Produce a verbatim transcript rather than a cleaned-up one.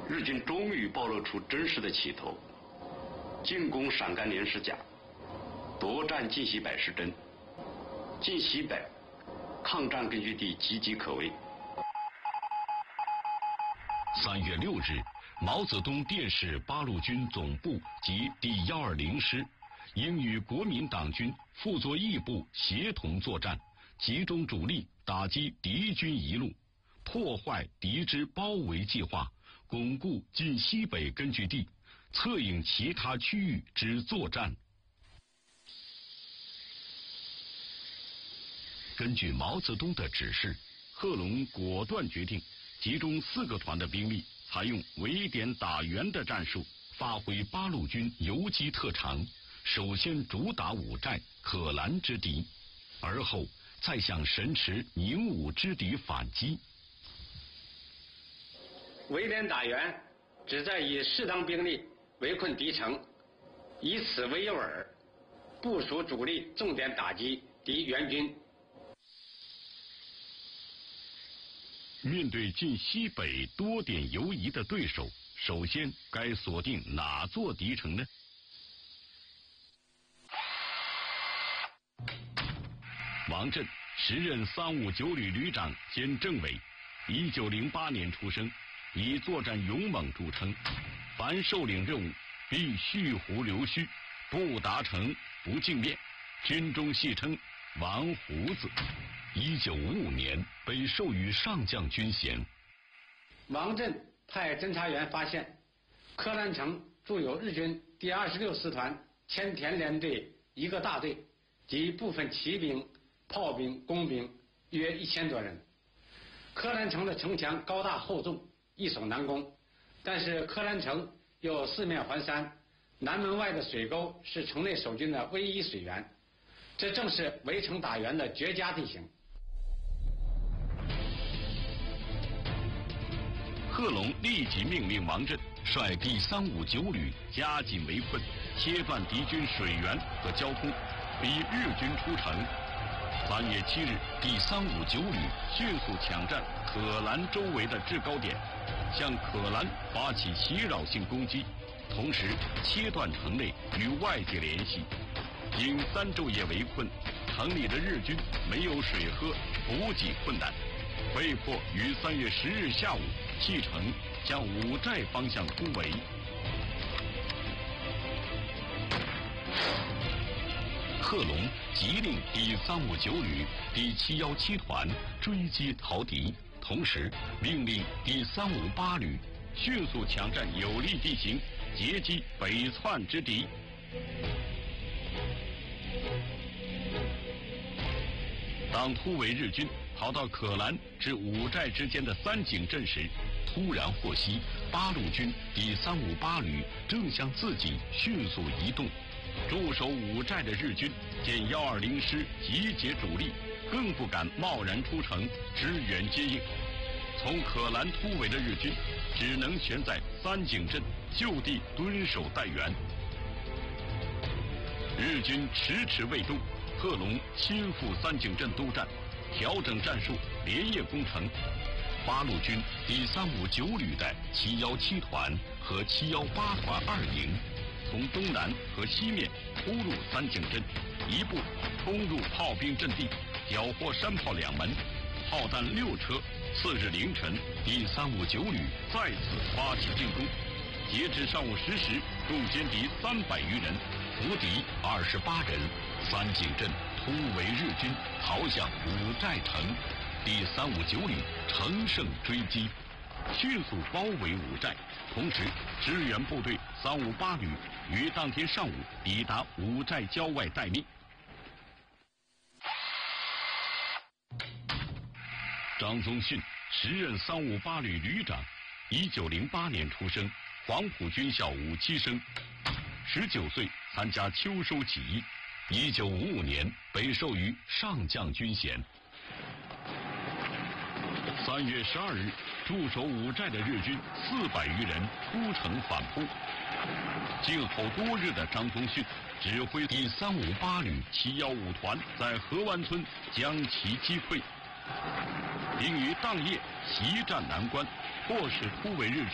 日军终于暴露出真实的企图，进攻陕甘连石甲，夺占晋西北失真，晋西北抗战根据地岌岌可危。 三月六日，毛泽东电视八路军总部及第一二零师应与国民党军辅佐役部协同作战，集中主力打击敌军一路，破坏敌之包围计划，巩固晋西北根据地，策应其他区域之作战。根据毛泽东的指示，贺龙果断决定集中四个团的兵力，采用围点打援的战术，发挥八路军游击特长，首先主打五寨、可兰之敌，而后再向神池、宁武之敌反击。 围点打援旨在以适当兵力围困敌城，以此为诱饵，部署主力重点打击敌援军。 面对晋西北多点游移的对手，首先该锁定哪座敌城呢？王震，时任三五九旅旅长兼政委，一九零八年出生，以作战勇猛著称。凡受领任务，必蓄胡留须，不达成不敬面，军中戏称王胡子。一九五五年被授予上将军衔。 王震派侦察员发现，柯兰城驻有日军第二十六师团千田联队一个大队及部分骑兵、炮兵、工兵约一千多人。柯兰城的城墙高大厚重，易守难攻，但是柯兰城又四面环山，南门外的水沟是城内守军的唯一水源，这正是围城打援的绝佳地形。 贺龙立即命令王震率第三五九旅加紧围困，切断敌军水源和交通，逼日军出城。三月七日，第三五九旅迅速抢占可兰周围的制高点，向可兰发起袭扰性攻击，同时切断城内与外界联系。经三昼夜围困，城里的日军没有水喝，补给困难，被迫于三月十日下午弃城，向五寨方向突围。贺龙急令第三五九旅第七幺七团追击逃敌，同时命令第三五八旅迅速抢占有利地形，截击北窜之敌。当突围日军逃到可兰至五寨之间的三井镇时，突然获悉八路军第三五八旅正向自己迅速移动。驻守五寨的日军见一二零师集结主力，更不敢贸然出城支援接应。从可兰突围的日军只能悬在三井镇就地蹲守待援。日军迟迟未动，贺龙亲赴三井镇督战，调整战术，连夜攻城。八路军第三五九旅的七幺七团和七幺八团二营从东南和西面突入三井镇，一部冲入炮兵阵地，缴获山炮两门，炮弹六车。次日凌晨，第三五九旅再次发起进攻，截至上午十时，共歼敌三百余人，俘敌二十八人。三井镇突围日军逃向五寨城，第三五九旅乘胜追击，迅速包围五寨，同时支援部队三五八旅于当天上午抵达五寨郊外待命。张宗逊，时任三五八旅旅长，一九零八年出生，黄埔军校五期生，十九岁参加秋收起义，一九五五年被授予上将军衔。三月十二日，驻守五寨的日军四百余人出城反扑。静候多日的张宗逊指挥第三五八旅七幺五团在河湾村将其击溃，并于当夜袭占南关，迫使突围日军